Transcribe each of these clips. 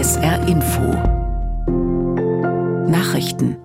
SR Info Nachrichten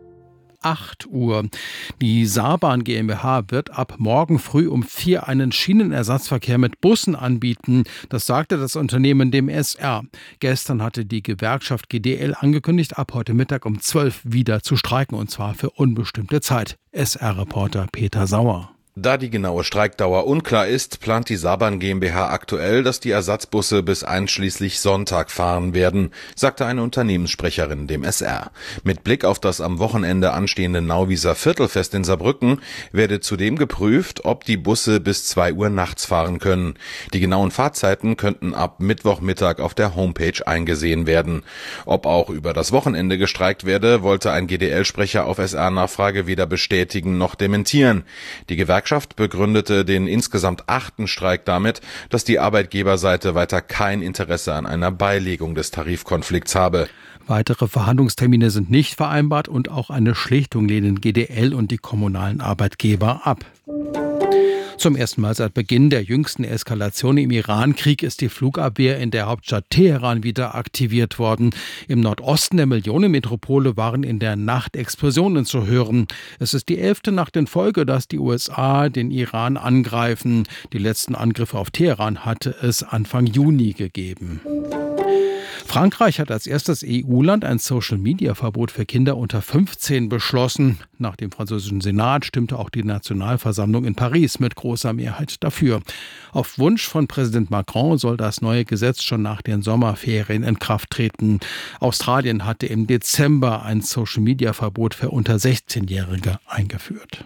8 Uhr. Die Saarbahn GmbH wird ab morgen früh um 4 einen Schienenersatzverkehr mit Bussen anbieten. Das sagte das Unternehmen dem SR. Gestern hatte die Gewerkschaft GDL angekündigt, ab heute Mittag um 12 wieder zu streiken, und zwar für unbestimmte Zeit. SR-Reporter Peter Sauer. Da die genaue Streikdauer unklar ist, plant die Saarbahn GmbH aktuell, dass die Ersatzbusse bis einschließlich Sonntag fahren werden, sagte eine Unternehmenssprecherin dem SR. Mit Blick auf das am Wochenende anstehende Nauwieser Viertelfest in Saarbrücken werde zudem geprüft, ob die Busse bis 2 Uhr nachts fahren können. Die genauen Fahrzeiten könnten ab Mittwochmittag auf der Homepage eingesehen werden. Ob auch über das Wochenende gestreikt werde, wollte ein GDL-Sprecher auf SR-Nachfrage weder bestätigen noch dementieren. Die Gewerkschaft begründete den insgesamt 8. Streik damit, dass die Arbeitgeberseite weiter kein Interesse an einer Beilegung des Tarifkonflikts habe. Weitere Verhandlungstermine sind nicht vereinbart und auch eine Schlichtung lehnen GDL und die kommunalen Arbeitgeber ab. Zum ersten Mal seit Beginn der jüngsten Eskalation im Iran-Krieg ist die Flugabwehr in der Hauptstadt Teheran wieder aktiviert worden. Im Nordosten der Millionenmetropole waren in der Nacht Explosionen zu hören. Es ist die 11. Nacht in Folge, dass die USA den Iran angreifen. Die letzten Angriffe auf Teheran hatte es Anfang Juni gegeben. Frankreich hat als erstes EU-Land ein Social-Media-Verbot für Kinder unter 15 beschlossen. Nach dem französischen Senat stimmte auch die Nationalversammlung in Paris mit großer Mehrheit dafür. Auf Wunsch von Präsident Macron soll das neue Gesetz schon nach den Sommerferien in Kraft treten. Australien hatte im Dezember ein Social-Media-Verbot für unter 16-Jährige eingeführt.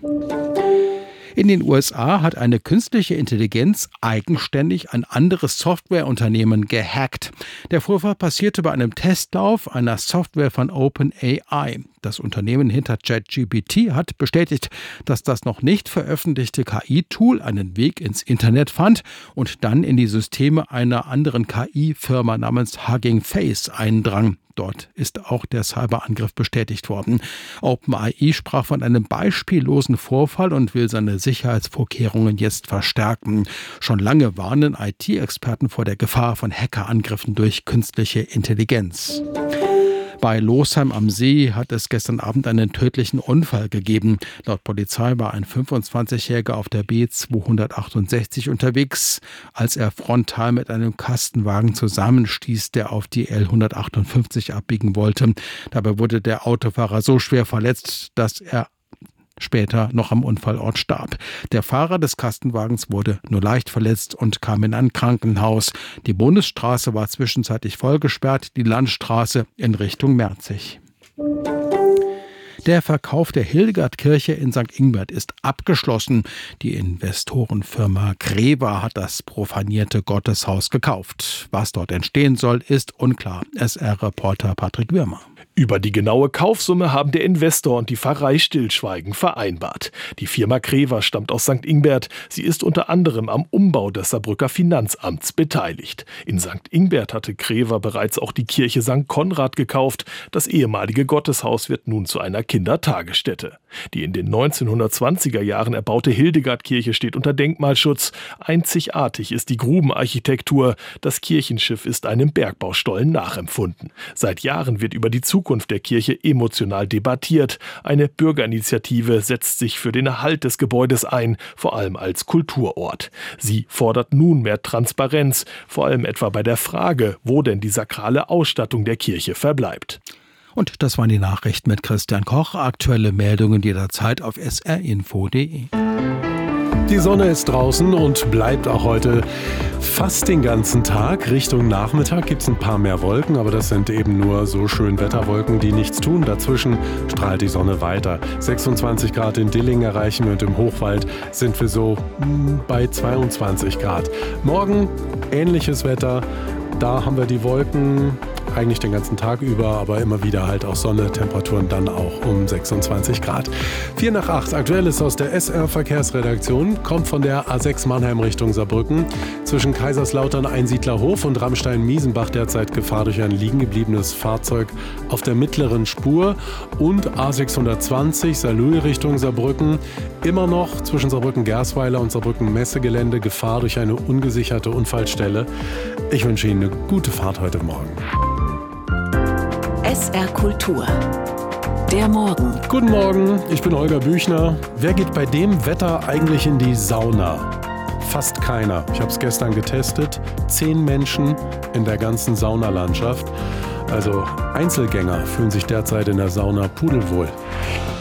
In den USA hat eine künstliche Intelligenz eigenständig ein anderes Softwareunternehmen gehackt. Der Vorfall passierte bei einem Testlauf einer Software von OpenAI. Das Unternehmen hinter ChatGPT hat bestätigt, dass das noch nicht veröffentlichte KI-Tool einen Weg ins Internet fand und dann in die Systeme einer anderen KI-Firma namens Hugging Face eindrang. Dort ist auch der Cyberangriff bestätigt worden. OpenAI sprach von einem beispiellosen Vorfall und will seine Sicherheitsvorkehrungen jetzt verstärken. Schon lange warnen IT-Experten vor der Gefahr von Hackerangriffen durch künstliche Intelligenz. Bei Losheim am See hat es gestern Abend einen tödlichen Unfall gegeben. Laut Polizei war ein 25-Jähriger auf der B268 unterwegs, als er frontal mit einem Kastenwagen zusammenstieß, der auf die L158 abbiegen wollte. Dabei wurde der Autofahrer so schwer verletzt, dass er später noch am Unfallort starb. Der Fahrer des Kastenwagens wurde nur leicht verletzt und kam in ein Krankenhaus. Die Bundesstraße war zwischenzeitlich vollgesperrt, die Landstraße in Richtung Merzig. Der Verkauf der Hildegardkirche in St. Ingbert ist abgeschlossen. Die Investorenfirma Creva hat das profanierte Gotteshaus gekauft. Was dort entstehen soll, ist unklar. SR-Reporter Patrick Würmer. Über die genaue Kaufsumme haben der Investor und die Pfarrei Stillschweigen vereinbart. Die Firma Creva stammt aus St. Ingbert. Sie ist unter anderem am Umbau des Saarbrücker Finanzamts beteiligt. In St. Ingbert hatte Creva bereits auch die Kirche St. Konrad gekauft. Das ehemalige Gotteshaus wird nun zu einer Kindertagesstätte. Die in den 1920er Jahren erbaute Hildegardkirche steht unter Denkmalschutz. Einzigartig ist die Grubenarchitektur. Das Kirchenschiff ist einem Bergbaustollen nachempfunden. Seit Jahren wird über die Zukunft der Kirche emotional debattiert. Eine Bürgerinitiative setzt sich für den Erhalt des Gebäudes ein, vor allem als Kulturort. Sie fordert nun mehr Transparenz, vor allem etwa bei der Frage, wo denn die sakrale Ausstattung der Kirche verbleibt. Und das waren die Nachrichten mit Christian Koch. Aktuelle Meldungen jederzeit auf srinfo.de. Die Sonne ist draußen und bleibt auch heute fast den ganzen Tag. Richtung Nachmittag gibt es ein paar mehr Wolken, aber das sind eben nur so Schönwetterwolken, die nichts tun. Dazwischen strahlt die Sonne weiter. 26 Grad in Dillingen erreichen wir und im Hochwald sind wir so bei 22 Grad. Morgen ähnliches Wetter. Da haben wir die Wolken eigentlich den ganzen Tag über, aber immer wieder halt auch Sonne, Temperaturen dann auch um 26 Grad. 7:45 nach 8, Aktuelles aus der SR-Verkehrsredaktion, kommt von der A6 Mannheim Richtung Saarbrücken. Zwischen Kaiserslautern Einsiedlerhof und Rammstein-Miesenbach derzeit Gefahr durch ein liegen gebliebenes Fahrzeug auf der mittleren Spur. Und A620 Saarlouis Richtung Saarbrücken, immer noch zwischen Saarbrücken-Gersweiler und Saarbrücken-Messegelände Gefahr durch eine ungesicherte Unfallstelle. Ich wünsche Ihnen eine gute Fahrt heute Morgen. SR Kultur. Der Morgen. Guten Morgen, ich bin Holger Büchner. Wer geht bei dem Wetter eigentlich in die Sauna? Fast keiner. Ich habe es gestern getestet. 10 Menschen in der ganzen Saunalandschaft. Also Einzelgänger fühlen sich derzeit in der Sauna pudelwohl.